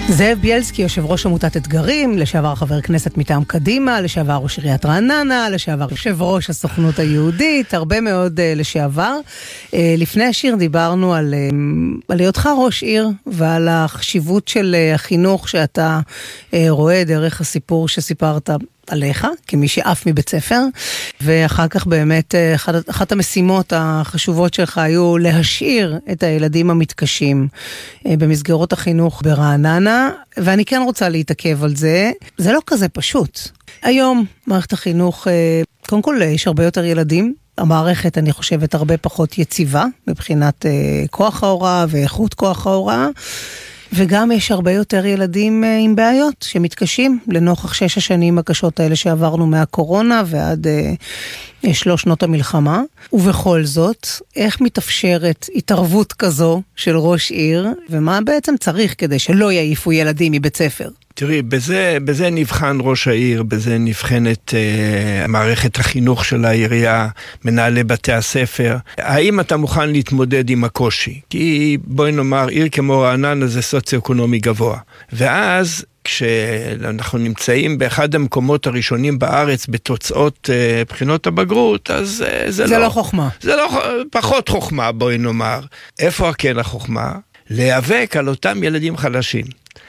זאב בילסקי, יושב ראש עמותת אתגרים, לשעבר חבר כנסת מטעם קדימה, לשעבר ראש עיריית רעננה, לשעבר יושב ראש הסוכנות היהודית, הרבה מאוד לשעבר. לפני השיר דיברנו על היותך ראש עיר ועל החשיבות של החינוך שאתה רואה דרך הסיפור שסיפרת עליך, כמי שאף מבית ספר, ואחר כך באמת אחת המשימות החשובות שלך היו להשאיר את הילדים המתקשים במסגרות החינוך ברעננה, ואני כן רוצה להתעכב על זה. זה לא כזה פשוט. היום מערכת החינוך, קודם כל יש הרבה יותר ילדים, המערכת אני חושבת הרבה פחות יציבה מבחינת כוח ההוראה ואיכות כוח ההוראה, וגם יש הרבה יותר ילדים עם בעיות שמתקשים לנוכח 6 השנים הקשות האלה שעברנו מהקורונה ועד 3 שנות המלחמה. ובכל זאת, איך מתאפשרת התערבות כזו של ראש עיר, ומה בעצם צריך כדי שלא יעיפו ילדים מבית ספר? תראי, בזה נבחן ראש העיר, בזה נבחנת מערכת החינוך של העירייה, מנהלי בתי הספר. האם אתה מוכן להתמודד עם הקושי? כי בואי נאמר, עיר כמו רעננה זה סוציו-אקונומי גבוה. ואז כשאנחנו נמצאים באחד המקומות הראשונים בארץ בתוצאות בחינות הבגרות, אז זה לא חוכמה. זה לא פחות חוכמה, בואי נאמר. איפה כן החוכמה? להיאבק על אותם ילדים חלשים.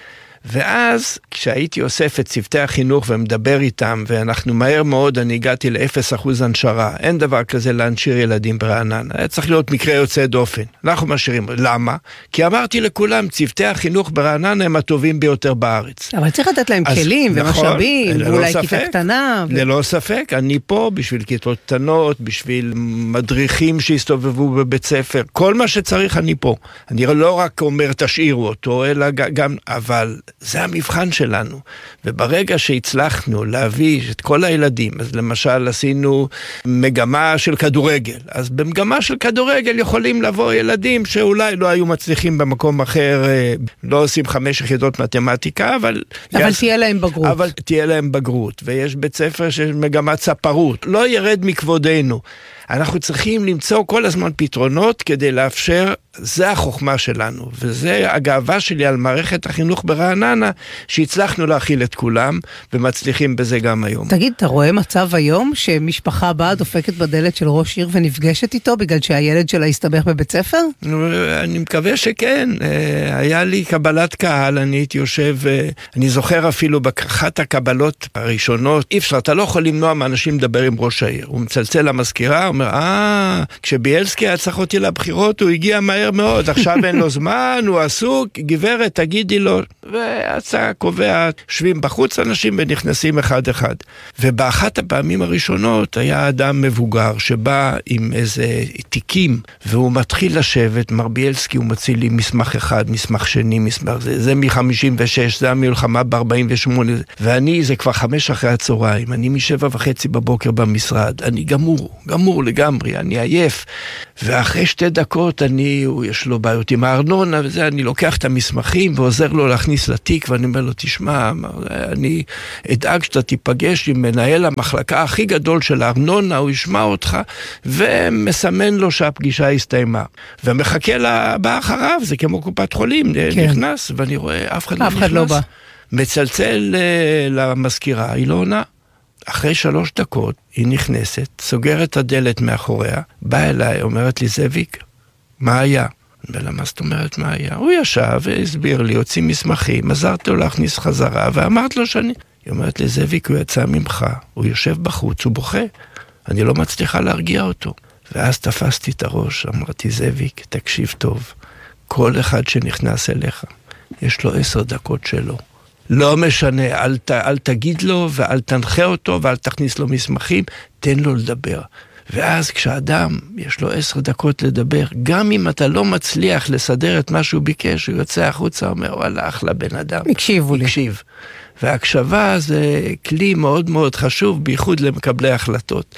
ואז כשהייתי אוסף את צוותי החינוך ומדבר איתם, ואנחנו מהר מאוד, אני הגעתי ל0% הנשרה. אין דבר כזה להנשיר ילדים ברעננה. היה צריך להיות מקרה יוצא דופן. אנחנו משאירים. למה? כי אמרתי לכולם, צוותי החינוך ברעננה הם הטובים ביותר בארץ. אבל צריך לתת להם כלים ומשאבים, ואולי כיתה קטנה. ללא ספק, אני פה בשביל כיתות קטנות, בשביל מדריכים שהסתובבו בבית ספר. כל מה שצריך אני פה. אני לא רק אומר תשאירו אותו, אלא גם, אבל זה המבחן שלנו, וברגע שהצלחנו להביא את כל הילדים, אז למשל עשינו מגמה של כדורגל, אז במגמה של כדורגל יכולים לבוא ילדים שאולי לא היו מצליחים במקום אחר, לא עושים 5 יחידות מתמטיקה, אבל תהיה להם בגרות. אבל תהיה להם בגרות, ויש בית ספר של מגמת ספרות, לא ירד מכבודנו. אנחנו צריכים למצוא כל הזמן פתרונות כדי לאפשר, זה החוכמה שלנו, וזה הגאווה שלי על מערכת החינוך ברעננה, שהצלחנו להכיל את כולם, ומצליחים בזה גם היום. תגיד, אתה רואה מצב היום שמשפחה באה דופקת בדלת של ראש עיר ונפגשת איתו, בגלל שהילד שלה הסתבך בבית ספר? אני מקווה שכן. היה לי קבלת קהל, אני הייתי יושב, אני זוכר אפילו באחת הקבלות הראשונות, אי אפשר, אתה לא יכול למנוע מאנשים לדבר עם ראש העיר. הוא מצלצל למזכירה, אומר, כשביילסקי היה צריך אותי לבחירות, הוא הגיע מהר מאוד, עכשיו אין לו זמן, הוא עסוק, גברת, תגידי לו, והצעה קובע, שבים בחוץ אנשים ונכנסים אחד אחד. ובאחת הפעמים הראשונות היה אדם מבוגר שבא עם איזה תיקים, והוא מתחיל לשבת, מר ביילסקי הוא מציל לי מסמך אחד, מסמך שני, מסמך זה מ-56, זה המלחמה ב-48, ואני, זה כבר 5 אחרי הצהריים, אני מ7:30 בבוקר במשרד, אני גמור לגמרי, אני עייף, ואחרי 2 דקות יש לו בעיות עם הארנונה וזה, אני לוקח את המסמכים ועוזר לו להכניס לתיק, ואני אומר לו, תשמע, אני אדאג שאתה תיפגש עם מנהל המחלקה הכי גדול של הארנונה, הוא ישמע אותך, ומסמן לו שהפגישה הסתיימה. ומחכה לבא אחריו, זה כמו קופת חולים, נכנס, ואני רואה, אף אחד לא בא. מצלצל למזכירה, היא לא עונה. אחרי 3 דקות, היא נכנסת, סוגרת את הדלת מאחוריה, באה אליי, אומרת לי, זאביק, מה היה? ולמה זאת אומרת מה היה? הוא ישב והסביר לי, הוציא מסמכים, עזרתי לו להכניס חזרה, ואמרת לו שאני... היא אומרת לי, זאביק, הוא יצא ממך, הוא יושב בחוץ, הוא בוכה, אני לא מצליחה להרגיע אותו. ואז תפסתי את הראש, אמרתי, זאביק, תקשיב טוב, כל אחד שנכנס אליך, יש לו 10 דקות שלו. לא משנה, אל תגיד לו ואל תנחה אותו ואל תכניס לו מסמכים, תן לו לדבר. ואז כשאדם יש לו 10 דקות לדבר, גם אם אתה לא מצליח לסדר את מה שהוא ביקש, הוא יוצא החוצה, אומר, וואלה, אחלה בן אדם. הקשיבו לי. הקשיב. והקשבה זה כלי מאוד מאוד חשוב, בייחוד למקבלי החלטות.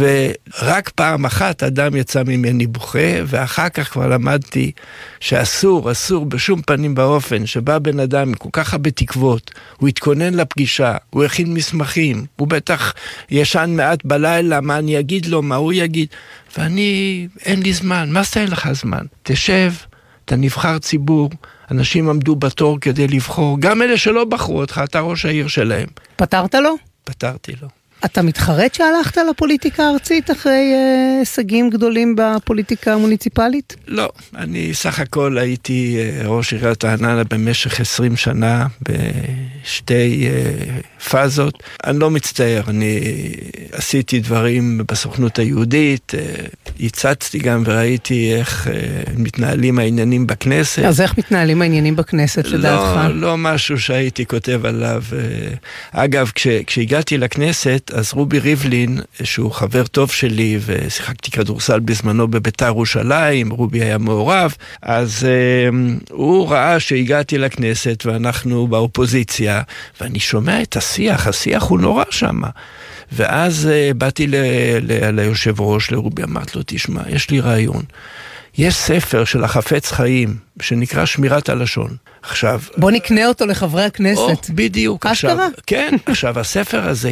ורק פעם אחת אדם יצא ממני בוכה, ואחר כך כבר למדתי שאסור בשום פנים באופן, שבא בן אדם עם כל כך הרבה תקוות, הוא התכונן לפגישה, הוא הכין מסמכים, הוא בטח ישן מעט בלילה, מה אני אגיד לו, מה הוא יגיד, ואני, אין לי זמן, מה עושה לך זמן? תשב, אתה נבחר ציבור, אנשים עמדו בתור כדי לבחור, גם אלה שלא בחרו אותך, אתה ראש העיר שלהם. פתרת לו? פתרתי לו. אתה מתחרט שהלכת לפוליטיקה הארצית אחרי הישגים גדולים בפוליטיקה המוניציפלית? לא, אני סך הכל הייתי ראש עיריית רעננה במשך 20 שנה בשתי פאזות. אני לא מצטער, אני עשיתי דברים בסוכנות היהודית, הצצתי גם וראיתי איך מתנהלים העניינים בכנסת. אז איך מתנהלים העניינים בכנסת לדעתך? לא משהו שהייתי כותב עליו. אגב, כשהגעתי לכנסת, אז רובי ריבלין, שהוא חבר טוב שלי, ושיחקתי כדורסל בזמנו בביתר ירושלים, רובי היה מעורב, אז הוא ראה שהגעתי לכנסת, ואנחנו באופוזיציה, ואני שומע את השיח הוא נורא שם. ואז באתי ליושב ראש, לרובי, אמרתי לו, תשמע, יש לי רעיון. יש ספר של החפץ חיים, שנקרא שמירת הלשון. עכשיו... בוא נקנה אותו לחברי הכנסת. בדיוק. אשכרה? כן, עכשיו הספר הזה,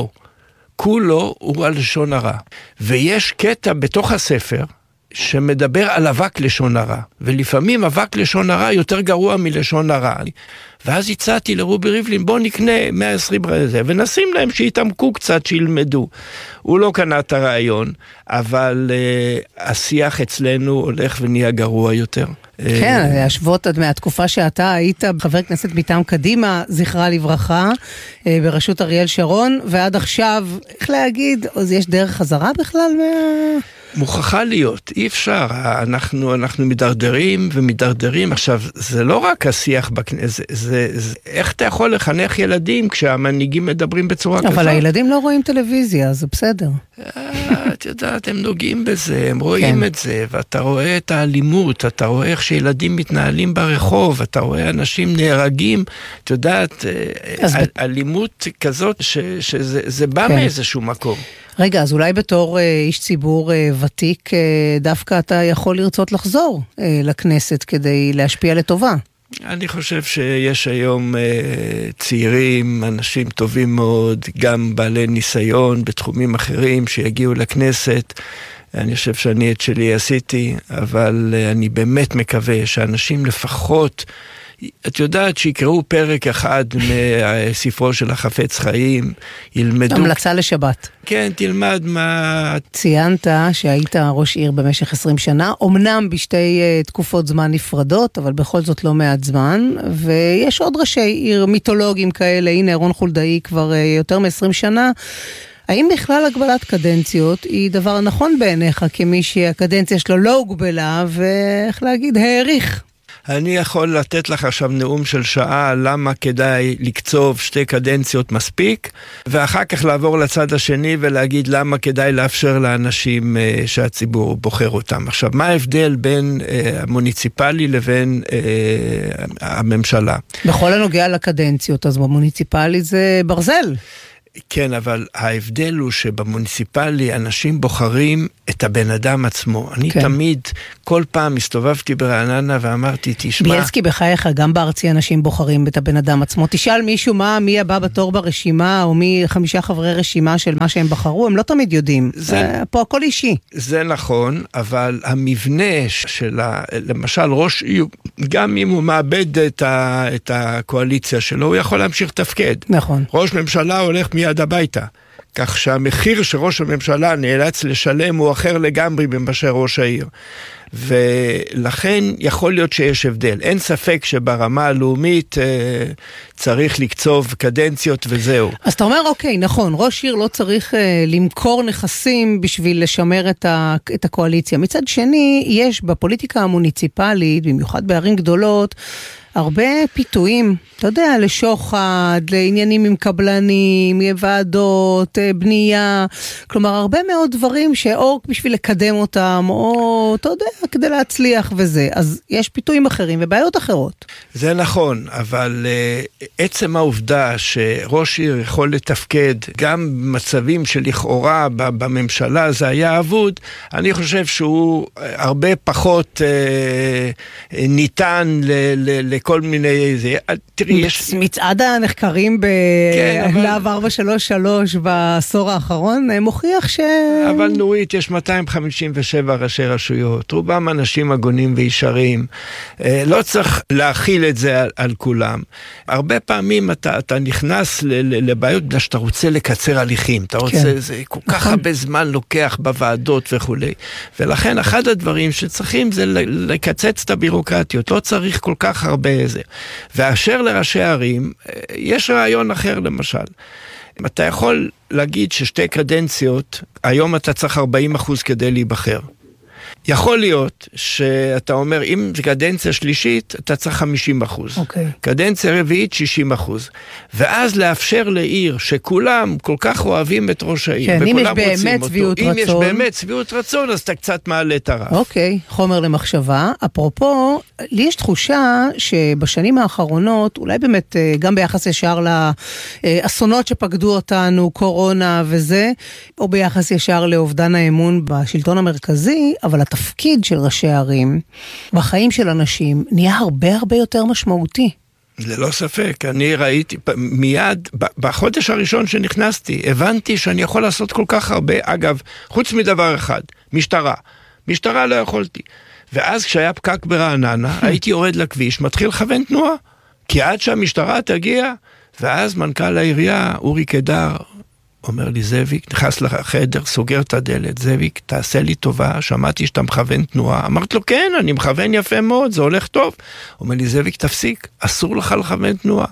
כולו הוא על לשון הרע. ויש קטע בתוך הספר, שמדבר על אבק לשון הרע. ולפעמים אבק לשון הרע יותר גרוע מלשון הרע. ואז הצעתי לרובי ריבלין, בוא נקנה 120 רזה, ונשים להם שיתעמקו קצת, שילמדו. הוא לא קנה את הרעיון, אבל השיח אצלנו הולך ונהיה גרוע יותר. כן, להשוות עד מהתקופה שאתה היית חבר כנסת מטעם קדימה, זכרה לברכה, בראשות אריאל שרון, ועד עכשיו, איך להגיד, אז יש דרך חזרה בכלל מוכרחה להיות, אי אפשר, אנחנו מדרדרים ומדרדרים. עכשיו, זה לא רק השיח בכנסת, איך אתה יכול לחנך ילדים כשהמנהיגים מדברים בצורה כזאת? אבל הילדים לא רואים טלוויזיה, זה בסדר. את יודעת, הם נוגעים בזה, הם רואים את זה, ואתה רואה את האלימות, אתה רואה איך שילדים מתנהלים ברחוב, אתה רואה אנשים נהרגים, את יודעת, אלימות כזאת שזה בא מאיזשהו מקום. רגע, אז אולי בתור איש ציבור ותיק, דווקא אתה יכול לרצות לחזור לכנסת כדי להשפיע לטובה. אני חושב שיש היום צעירים, אנשים טובים מאוד, גם בעלי ניסיון בתחומים אחרים שיגיעו לכנסת. אני חושב שאני את שלי עשיתי, אבל אני באמת מקווה שאנשים לפחות... את יודעת שיקראו פרק אחד מספרו של החפץ חיים, ילמדו... המלצה לשבת. כן, תלמד מה... ציינת שהיית ראש עיר במשך 20 שנה, אמנם בשתי תקופות זמן נפרדות, אבל בכל זאת לא מעט זמן, ויש עוד ראשי עיר מיתולוגיים כאלה, הנה רון חולדאי כבר יותר מ-20 שנה, האם בכלל הגבלת קדנציות היא דבר נכון בעיניך, כמי שהקדנציה שלו לא הוגבלה, ואיך להגיד, העריך? אני יכול לתת לך עכשיו נאום של שעה למה כדאי לקצוב 2 קדנציות מספיק, ואחר כך לעבור לצד השני ולהגיד למה כדאי לאפשר לאנשים שהציבור בוחר אותם. עכשיו, מה ההבדל בין המוניציפלי לבין הממשלה? בכל הנוגע לקדנציות, אז במוניציפלי זה ברזל. כן, אבל ההבדל הוא שבמוניציפלי אנשים בוחרים את הבן אדם עצמו. אני תמיד, כל פעם הסתובבתי ברעננה ואמרתי, תשמע... בילסקי בחייך, גם בארצי אנשים בוחרים את הבן אדם עצמו. תשאל מישהו מי הבא בתור ברשימה, או מי 5 חברי רשימה של מה שהם בחרו, הם לא תמיד יודעים. פה הכל אישי. זה נכון, אבל המבנה של, למשל, ראש עיר, גם אם הוא מאבד את הקואליציה שלו, הוא יכול להמשיך תפקד. נכון. ראש ממשלה הולך מיד הביתה. כך שהמחיר שראש הממשלה נאלץ לשלם הוא אחר לגמרי ממשל ראש העיר. ולכן יכול להיות שיש הבדל. אין ספק שברמה הלאומית צריך לקצוב קדנציות וזהו. אז אתה אומר, אוקיי, נכון, ראש עיר לא צריך למכור נכסים בשביל לשמר את הקואליציה. מצד שני, יש בפוליטיקה המוניציפלית, במיוחד בערים גדולות, הרבה פיתויים, אתה יודע, לשוחד, לעניינים עם קבלנים, ועדות, בנייה, כלומר, הרבה מאוד דברים שאו בשביל לקדם אותם, או, אתה יודע, כדי להצליח וזה. אז יש פיתויים אחרים ובעיות אחרות. זה נכון, אבל עצם העובדה שראש עיר יכול לתפקד גם במצבים שלכאורה בממשלה זה היה עבוד, אני חושב שהוא הרבה פחות ניתן לכל כל מיני... תראי, יש... מצעד הנחקרים בלהב 433 בעשור האחרון מוכיח ש... אבל נורית, יש 257 ראשי רשויות, רובם אנשים הגונים וישרים, לא צריך להכיל את זה על כולם. הרבה פעמים אתה נכנס לבעיות בגלל שאתה רוצה לקצר הליכים, אתה רוצה, זה כל כך הרבה זמן לוקח בוועדות וכו'. ולכן אחד הדברים שצריכים זה לקצץ את הבירוקרטיות, לא צריך כל כך הרבה זה. ואשר לראשי ערים, יש רעיון אחר למשל. אתה יכול להגיד ששתי קדנציות, היום אתה צריך 40% כדי להיבחר. יכול להיות שאתה אומר, אם זה קדנציה שלישית, אתה צריך 50%. קדנציה רביעית, 60%. ואז לאפשר לעיר שכולם כל כך אוהבים את ראש העיר, כן, אם יש באמת שביעות רצון. אם יש באמת שביעות רצון, אז אתה קצת מעלה את הרף. אוקיי, חומר למחשבה. אפרופו, לי יש תחושה שבשנים האחרונות, אולי באמת גם ביחס ישר לאסונות שפקדו אותנו, קורונה וזה, או ביחס ישר לאובדן האמון בשלטון המרכזי, אבל התפקיד של ראשי הערים בחיים של אנשים נהיה הרבה הרבה יותר משמעותי. ללא ספק, אני ראיתי מיד, בחודש הראשון שנכנסתי, הבנתי שאני יכול לעשות כל כך הרבה, אגב, חוץ מדבר אחד, משטרה לא יכולתי. ואז כשהיה פקק ברעננה, הייתי יורד לכביש, מתחיל לכוון תנועה, כי עד שהמשטרה תגיע, ואז מנכ"ל העירייה, אורי קדר, אומר לי, זאביק, נכנס לחדר, סוגר את הדלת, זאביק, תעשה לי טובה, שמעתי שאתה מכוון תנועה. אמרתי לו, כן, אני מכוון יפה מאוד, זה הולך טוב. אומר לי, זאביק, תפסיק, אסור לך לכוון תנועה.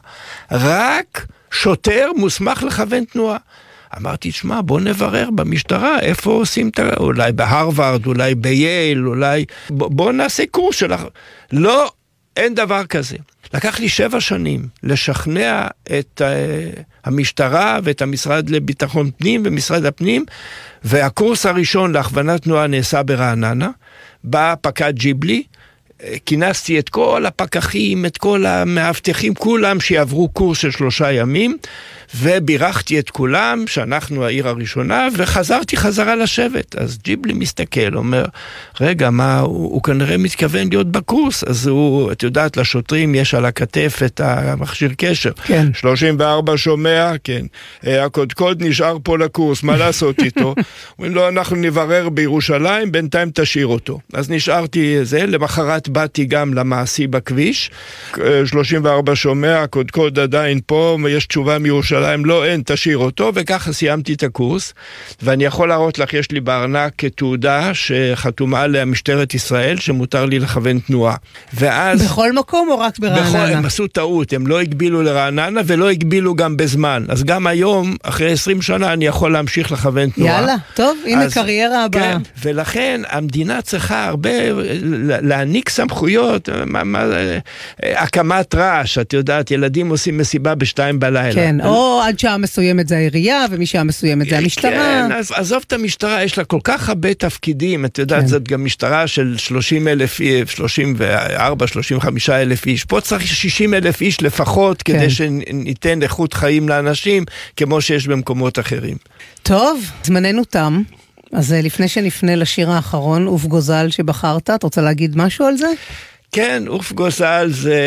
רק שוטר מוסמך לכוון תנועה. אמרתי, תשמע, בוא נברר במשטרה, איפה עושים את... אולי בהרווארד, אולי בייל, אולי... בוא נעשה קורס שלך. לא, אין דבר כזה. לקח לי 7 שנים לשכנע את המשטרה ואת המשרד לביטחון פנים ומשרד הפנים, והקורס הראשון להכוונת תנועה נעשה ברעננה, בא פקד ג'יבלי, כינסתי את כל הפקחים, את כל המאבטחים, כולם שיעברו קורס של 3 ימים, ובירכתי את כולם, שאנחנו העיר הראשונה, וחזרתי חזרה לשבת. אז ג'יבלי מסתכל, אומר, רגע, מה, הוא כנראה מתכוון להיות בקורס, אז הוא, את יודעת, לשוטרים יש על הכתף את המכשיר קשר. כן. 34 שומע, כן. הקודקוד נשאר פה לקורס, מה לעשות איתו? אומרים לו, אנחנו נברר בירושלים, בינתיים תשאיר אותו. אז נשארתי זה, למחרת באתי גם למעשי בכביש, 34 שומע, הקודקוד עדיין פה, יש תשובה מירושלים, לא, אין, תשאיר אותו, וככה סיימתי את הקורס, ואני יכול להראות לך, יש לי בארנק כתעודה שחתומה עליה משטרת ישראל, שמותר לי לכוון תנועה. ואז... בכל מקום או רק ברעננה? הם עשו טעות, הם לא הגבילו לרעננה, ולא הגבילו גם בזמן. אז גם היום, אחרי 20 שנה, אני יכול להמשיך לכוון תנועה. יאללה, טוב, הנה אז, קריירה הבאה. כן, ולכן המדינה צריכה הרבה להעניק סמכויות, הקמת רעש, את יודעת, ילדים עושים מסיבה ב2 בלילה. כן, או עד שעה מסוימת זה העירייה, ומשעה מסוימת זה המשטרה. כן, אז עזוב את המשטרה, יש לה כל כך הרבה תפקידים, את יודעת, כן. זאת גם משטרה של 30,000 איש, 34, 35,000 איש, פה צריך 60,000 איש לפחות, כן. כדי שניתן איכות חיים לאנשים, כמו שיש במקומות אחרים. טוב, זמננו תם. אז לפני שנפנה לשיר האחרון, אוף גוזל שבחרת, אתה רוצה להגיד משהו על זה? כן, אוף גוזל זה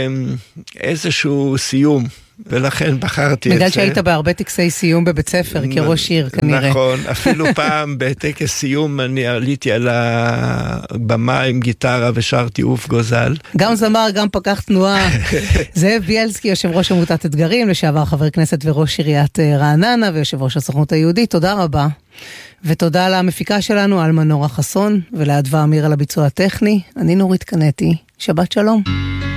איזשהו סיום, ולכן בחרתי את זה. בגלל שהיית בהרבה טקסי סיום בבית ספר, כראש עיר כנראה. נכון, אפילו פעם בטקס סיום אני עליתי על הבמה עם גיטרה ושרתי אוף גוזל. גם זמר, גם פקח תנועה. זאב בילסקי, יושב ראש עמותת אתגרים, לשעבר חבר כנסת וראש עיריית רעננה, ויושב ראש הסוכנות היהודית, תודה רבה. ותודה למפיקה שלנו, אלמה נורה חסון, ולאדווה אמיר על הביצוע הטכני. אני נורית קנטי, שבת שלום.